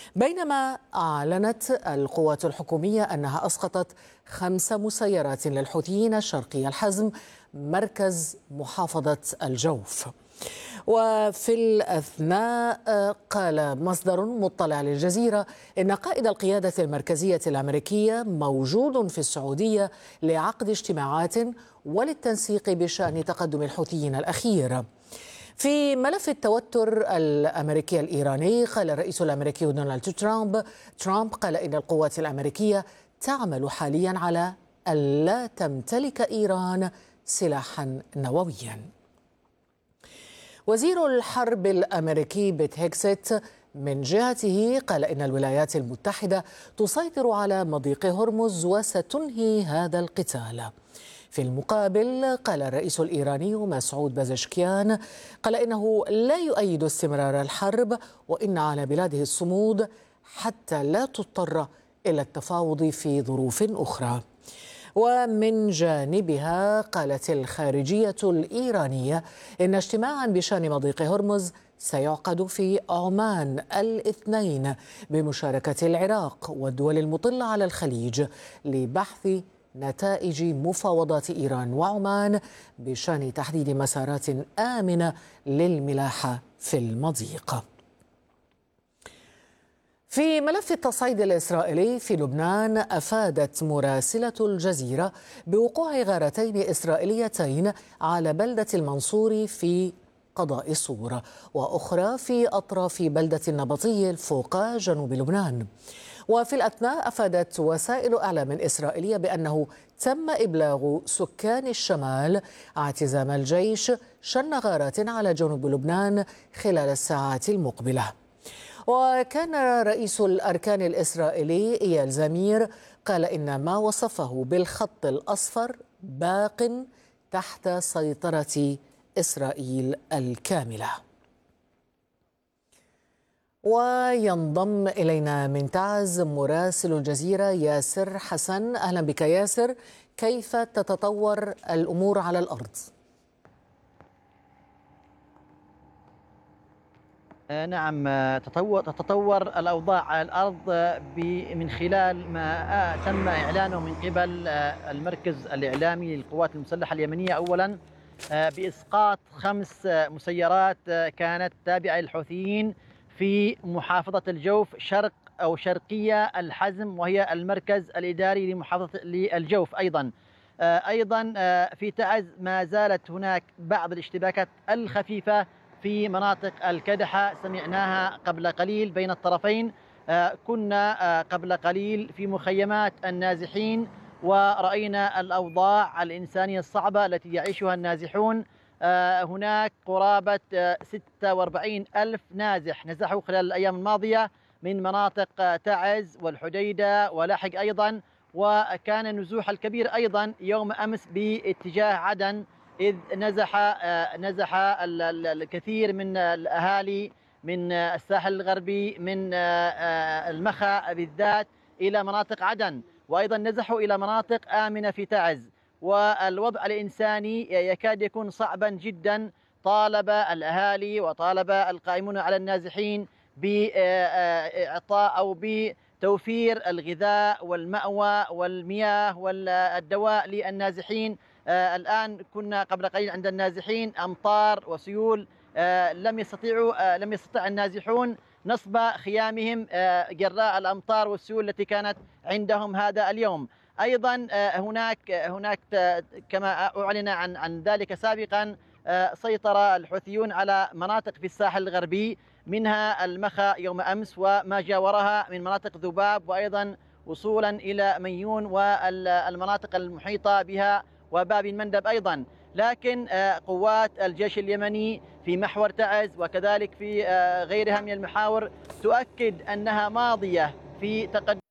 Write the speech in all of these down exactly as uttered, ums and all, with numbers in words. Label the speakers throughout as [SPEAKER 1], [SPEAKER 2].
[SPEAKER 1] بينما أعلنت القوات الحكومية أنها أسقطت خمس مسيرات للحوثيين شرقي الحزم مركز محافظة الجوف. وفي الأثناء قال مصدر مطلع للجزيرة إن قائد القيادة المركزية الأمريكية موجود في السعودية لعقد اجتماعات وللتنسيق بشأن تقدم الحوثيين الأخير. في ملف التوتر الأمريكي الإيراني قال الرئيس الأمريكي دونالد ترامب ترامب قال إن القوات الأمريكية تعمل حاليا على ألا تمتلك إيران سلاحا نوويا. وزير الحرب الأمريكي بيت هيكسيت من جهته قال إن الولايات المتحدة تسيطر على مضيق هرمز وستنهي هذا القتال. في المقابل قال الرئيس الإيراني مسعود بازشكيان قال إنه لا يؤيد استمرار الحرب وإن على بلاده الصمود حتى لا تضطر إلى التفاوض في ظروف أخرى. ومن جانبها قالت الخارجية الإيرانية إن اجتماعا بشأن مضيق هرمز سيعقد في عمان الاثنين بمشاركة العراق والدول المطلة على الخليج لبحث نتائج مفاوضات إيران وعمان بشأن تحديد مسارات آمنة للملاحة في المضيق. في ملف التصعيد الإسرائيلي في لبنان أفادت مراسلة الجزيرة بوقوع غارتين إسرائيليتين على بلدة المنصوري في قضاء صور وأخرى في أطراف بلدة النبطي فوق جنوب لبنان. وفي الأثناء أفادت وسائل إعلام إسرائيلية بأنه تم إبلاغ سكان الشمال اعتزام الجيش شن غارات على جنوب لبنان خلال الساعات المقبلة. وكان رئيس الأركان الإسرائيلي إيال زمير قال إن ما وصفه بالخط الأصفر باق تحت سيطرة إسرائيل الكاملة. وينضم إلينا من تعز مراسل الجزيرة ياسر حسن. أهلا بك ياسر، كيف تتطور الأمور على الأرض؟
[SPEAKER 2] نعم، تطور تتطور الأوضاع على الأرض من خلال ما تم إعلانه من قبل المركز الإعلامي للقوات المسلحة اليمنية أولا بإسقاط خمس مسيرات كانت تابعة للحوثيين في محافظة الجوف شرق أو شرقية الحزم، وهي المركز الإداري لمحافظة الجوف. أيضا أيضا في تعز ما زالت هناك بعض الاشتباكات الخفيفة في مناطق الكدحة سمعناها قبل قليل بين الطرفين. كنا قبل قليل في مخيمات النازحين ورأينا الأوضاع الإنسانية الصعبة التي يعيشها النازحون. هناك قرابة ستة وأربعين ألف نازح نزحوا خلال الأيام الماضية من مناطق تعز والحديدة ولاحق أيضا، وكان النزوح الكبير أيضا يوم أمس باتجاه عدن، إذ نزح نزح الكثير من الأهالي من الساحل الغربي من المخا بالذات إلى مناطق عدن، وأيضا نزحوا إلى مناطق آمنة في تعز. والوضع الإنساني يكاد يكون صعبا جدا. طالب الأهالي وطالب القائمون على النازحين بإعطاء أو بتوفير الغذاء والمأوى والمياه والدواء للنازحين. آه الآن كنا قبل قليل عند النازحين أمطار وسيول، آه لم يستطيعوا آه لم يستطع النازحون نصب خيامهم آه جراء الأمطار والسيول التي كانت عندهم هذا اليوم. أيضا آه هناك هناك كما أعلن عن عن ذلك سابقا آه سيطر الحوثيون على مناطق في الساحل الغربي، منها المخا يوم أمس وما جاورها من مناطق ذباب، وأيضا وصولا إلى ميون والمناطق المحيطة بها وباب المندب أيضا. لكن قوات الجيش اليمني في محور تعز وكذلك في غيرها من المحاور تؤكد أنها ماضية في تقدم.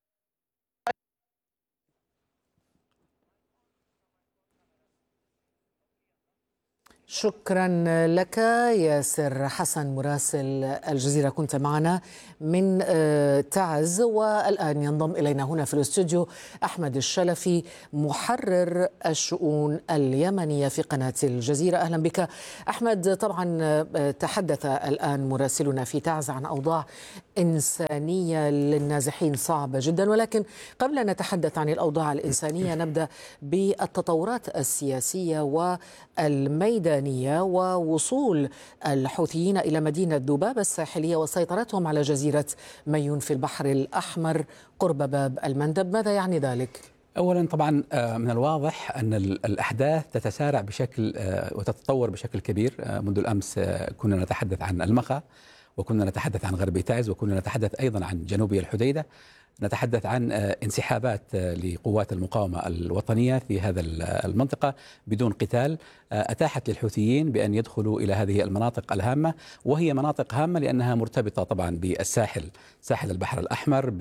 [SPEAKER 1] شكرا لك ياسر حسن مراسل الجزيرة، كنت معنا من تعز. والآن ينضم إلينا هنا في الاستوديو أحمد الشلفي محرر الشؤون اليمنية في قناة الجزيرة. أهلا بك أحمد. طبعا تحدث الآن مراسلنا في تعز عن أوضاع إنسانية للنازحين صعبة جدا، ولكن قبل أن نتحدث عن الأوضاع الإنسانية نبدأ بالتطورات السياسية والميدانية ووصول الحوثيين إلى مدينة ذبابة الساحلية وسيطرتهم على جزيرة ميون في البحر الأحمر قرب باب المندب. ماذا يعني ذلك؟
[SPEAKER 3] أولا طبعا من الواضح أن الأحداث تتسارع بشكل وتتطور بشكل كبير. منذ الأمس كنا نتحدث عن المخا، وكنا نتحدث عن غربي تعز، وكنا نتحدث أيضا عن جنوبي الحديدة، نتحدث عن انسحابات لقوات المقاومة الوطنية في هذا المنطقة بدون قتال، أتاحت للحوثيين بأن يدخلوا إلى هذه المناطق الهامة، وهي مناطق هامة لأنها مرتبطة طبعا بالساحل، ساحل البحر الأحمر،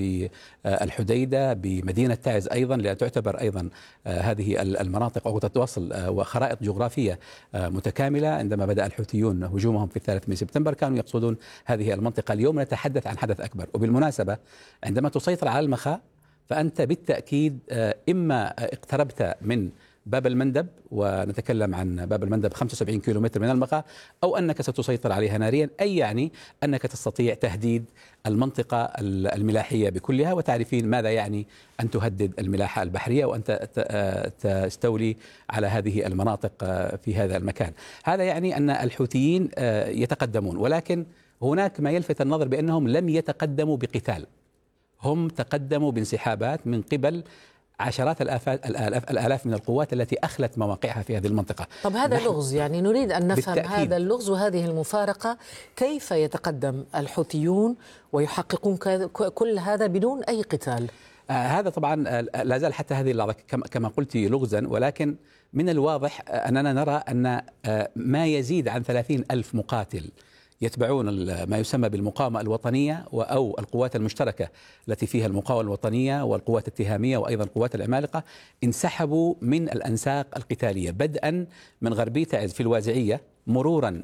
[SPEAKER 3] بالحديدة، بمدينة تعز أيضا، لأن تعتبر أيضا هذه المناطق أو تتواصل وخرائط جغرافية متكاملة. عندما بدأ الحوثيون هجومهم في الثالث من سبتمبر كانوا يقصدون هذه المنطقة. اليوم نتحدث عن حدث أكبر، وبالمناسبة عندما تسيطر على المخا فأنت بالتأكيد إما اقتربت من باب المندب، ونتكلم عن باب المندب خمسة وسبعين كيلومتر من المخا، أو أنك ستسيطر عليها ناريا، أي يعني أنك تستطيع تهديد المنطقة الملاحية بكلها. وتعرفين ماذا يعني أن تهدد الملاحة البحرية وأنت تستولي على هذه المناطق في هذا المكان. هذا يعني أن الحوثيين يتقدمون، ولكن هناك ما يلفت النظر بأنهم لم يتقدموا بقتال، هم تقدموا بانسحابات من قبل عشرات الآلاف الآلاف الآلاف من القوات التي أخلت مواقعها في هذه المنطقة.
[SPEAKER 1] طب هذا لغز، يعني نريد أن نفهم بالتأكيد. هذا اللغز وهذه المفارقة، كيف يتقدم الحوثيون ويحققون كل هذا بدون أي قتال؟
[SPEAKER 3] آه هذا طبعا لا زال حتى هذه اللحظة كما قلت لغزا، ولكن من الواضح أننا نرى أن ما يزيد عن ثلاثين ألف مقاتل يتبعون ما يسمى بالمقاومة الوطنية أو القوات المشتركة التي فيها المقاومة الوطنية والقوات التهامية وأيضا قوات العمالقة، انسحبوا من الأنساق القتالية بدءا من غربي تعز في الوازعية، مرورا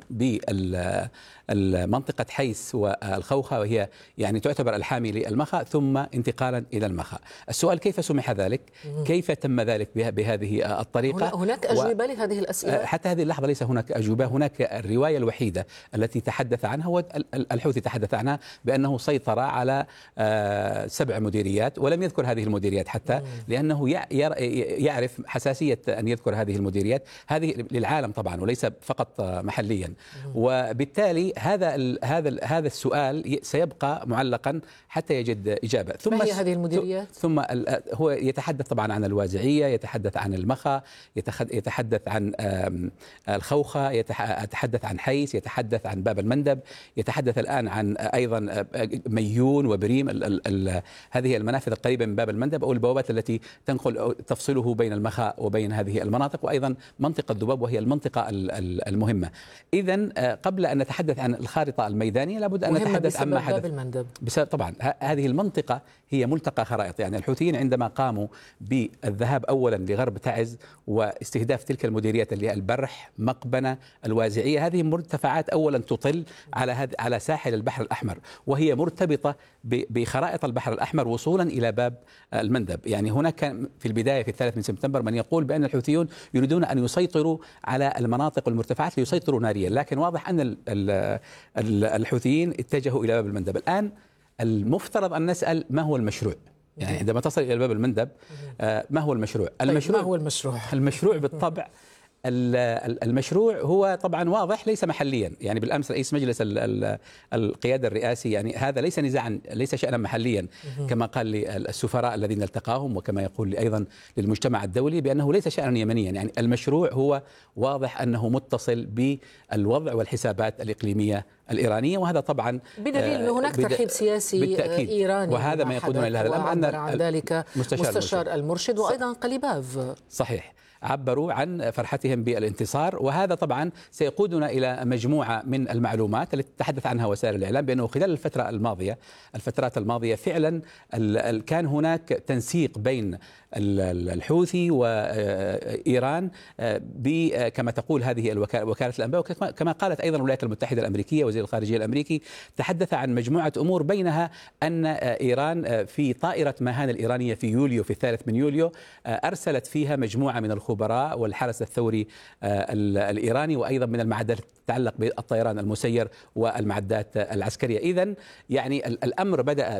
[SPEAKER 3] بالمنطقة حيس والخوخة وهي يعني تعتبر الحامي للمخا، ثم انتقالا إلى المخا. السؤال كيف سمح ذلك؟ كيف تم ذلك بهذه الطريقة؟
[SPEAKER 1] هناك أجوبة لهذه الأسئلة؟
[SPEAKER 3] حتى هذه اللحظة ليس هناك أجوبة. هناك الرواية الوحيدة التي تحدث عنها والحوثي تحدث عنها بأنه سيطر على سبع مديريات، ولم يذكر هذه المديريات حتى لأنه يعرف حساسية أن يذكر هذه المديريات، هذه للعالم طبعا وليس فقط محليا. وبالتالي هذا ال هذا ال هذا السؤال سيبقى معلقا حتى يجد إجابة. ثم
[SPEAKER 1] ما هي هذه المديريات؟
[SPEAKER 3] ثم هو يتحدث طبعا عن الوازعية، يتحدث عن المخا، يتحدث عن الخوخة، يتحدث عن حيس، يتحدث عن باب المندب، يتحدث الآن عن أيضا ميون وبريم، ال ال هذه المنافذ القريبة من باب المندب أو البوابات التي تنقل تفصله بين المخا وبين هذه المناطق، وأيضا منطقة ذباب وهي المنطقة المهمة. إذن قبل أن نتحدث عن الخارطة الميدانية لابد أن نتحدث عن ما حدث. بسبب طبعا هذه المنطقة هي ملتقى خرائط، يعني الحوثيين عندما قاموا بالذهاب أولا لغرب تعز واستهداف تلك المديريات اللي هي البرح، مقبنة، الوازعية، هذه مرتفعات أولا تطل على على ساحل البحر الأحمر، وهي مرتبطة بخرائط البحر الأحمر وصولا إلى باب المندب. يعني هناك كان في البداية في الثالث من سبتمبر من يقول بأن الحوثيون يريدون أن يسيطروا على المناطق والمرتفعات ليسيطروا ناريا، لكن واضح أن الحوثيين اتجهوا إلى باب المندب. الآن المفترض أن نسأل ما هو المشروع؟ يعني عندما تصل إلى باب المندب ما هو المشروع؟
[SPEAKER 1] المشروع ما هو المشروع؟
[SPEAKER 3] المشروع بالطبع المشروع هو طبعا واضح ليس محليا. يعني بالأمس رئيس مجلس القيادة الرئاسي يعني هذا ليس نزاعا، ليس شأنا محليا كما قال للسفراء الذين التقاهم، وكما يقول أيضا للمجتمع الدولي بأنه ليس شأنا يمنيا. يعني المشروع هو واضح أنه متصل بالوضع والحسابات الإقليمية الإيرانية، وهذا طبعا
[SPEAKER 1] بدليل أن هناك ترحيب سياسي
[SPEAKER 3] بالتأكيد.
[SPEAKER 1] إيراني،
[SPEAKER 3] وهذا ما يقودنا إلى هذا الأمر.
[SPEAKER 1] عبر عن ذلك مستشار, مستشار المرشد وأيضا قليباف.
[SPEAKER 3] صحيح، عبروا عن فرحتهم بالانتصار، وهذا طبعا سيقودنا إلى مجموعة من المعلومات التي تتحدث عنها وسائل الإعلام، بأنه خلال الفترة الماضية الفترات الماضية فعلا كان هناك تنسيق بين الحوثي وإيران كما تقول هذه وكالة الأنباء، وكما قالت أيضا الولايات المتحدة الأمريكية، وزير الخارجية الأمريكي تحدث عن مجموعة أمور، بينها أن إيران في طائرة ماهان الإيرانية في يوليو في الثالث من يوليو أرسلت فيها مجموعة من الخبراء الخبراء والحرس الثوري الإيراني، وأيضا من المعدات تتعلق بالطيران المسير والمعدات العسكرية. إذن يعني الأمر بدأ